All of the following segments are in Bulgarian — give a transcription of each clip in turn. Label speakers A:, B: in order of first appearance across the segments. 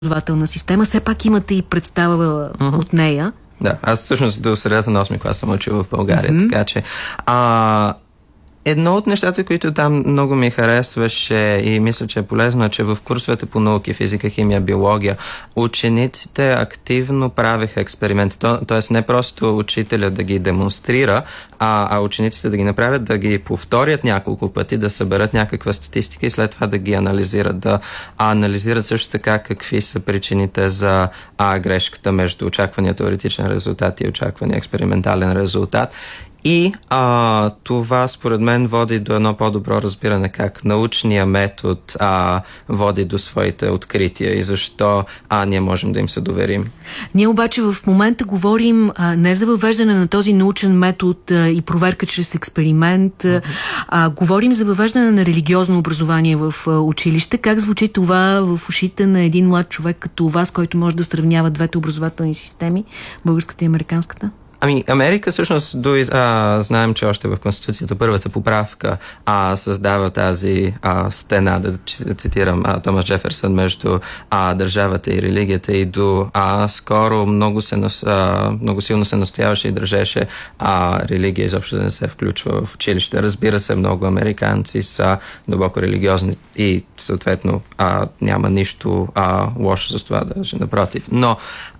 A: образователна система. Все пак имате и представа от нея.
B: Да, аз всъщност до средата на 8-ми клас съм учил в България, така че едно от нещата, които там много ми харесваше и мисля, че е полезно, е, че в курсовете по науки, физика, химия, биология, учениците активно правеха експерименти. Тоест не просто учителя да ги демонстрира, а учениците да ги направят, да ги повторят няколко пъти, да съберат някаква статистика и след това да ги анализират. Да анализират също така какви са причините за грешката между очаквания теоретичен резултат и очаквания експериментален резултат. И това според мен води до едно по-добро разбиране как научния метод води до своите открития и защо ние можем да им се доверим.
A: Ние обаче в момента говорим не за въвеждане на този научен метод и проверка чрез експеримент, говорим за въвеждане на религиозно образование в училище. Как звучи това в ушите на един млад човек като вас, който може да сравнява двете образователни системи, българската и американската?
B: Америка всъщност, знаем, че още в Конституцията първата поправка създава тази стена, да цитирам Томас Джеферсън, между държавата и религията, и до скоро много силно се настояваше и държеше религия изобщо да не се включва в училище. Разбира се, много американци са дълбоко религиозни и съответно няма нищо лошо с това, даже напротив. Но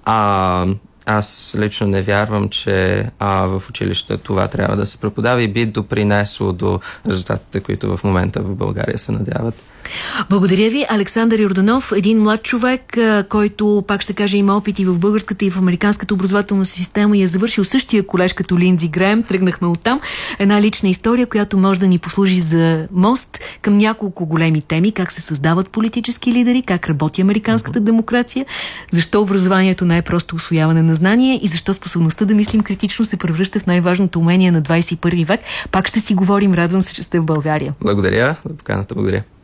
B: аз лично не вярвам, че в училище това трябва да се преподава и би допринесло до резултатите, които в момента в България се надяват.
A: Благодаря ви, Александър Йорданов, един млад човек, който, пак ще кажа, има опит и в българската и в американската образователна система и е завършил същия колеж като Линдзи Греъм. Тръгнахме оттам. Една лична история, която може да ни послужи за мост към няколко големи теми. Как се създават политически лидери, как работи американската демокрация, защо образованието не е просто усвояване на знание и защо способността да мислим критично се превръща в най-важното умение на 21 век. Пак ще си говорим. Радвам се, че сте в България.
B: Благодаря за поканата. Благодаря.